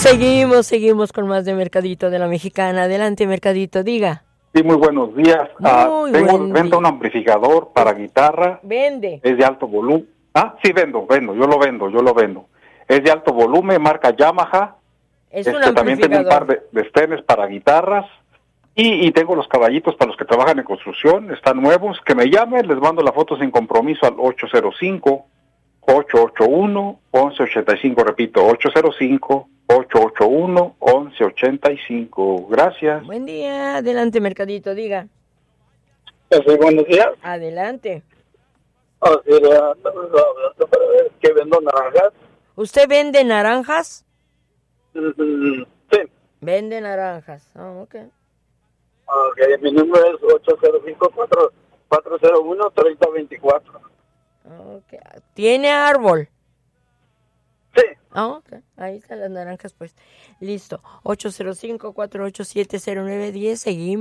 Seguimos con más de Mercadito de la Mexicana. Adelante, Mercadito, diga. Sí, muy buenos días. Vendo un amplificador para guitarra. Vende. Es de alto volumen. Ah, sí, yo lo vendo. Es de alto volumen, marca Yamaha. Es un amplificador. También tengo un par de estenes para guitarras. Y tengo los caballitos para los que trabajan en construcción. Están nuevos. Que me llamen, les mando la foto sin compromiso al 805-881-1185. Repito, 805-881-1185. Gracias. Buen día. Adelante, Mercadito, diga. Sí, buenos días. Adelante. ¿Que vendo naranjas? ¿Usted vende naranjas? Sí. Vende naranjas. Ok. Ok, mi número es 805-401-3024. Okay. ¿Tiene árbol? Sí. Ok. Ahí están las naranjas, pues. Listo. 805-487-0910. Seguimos.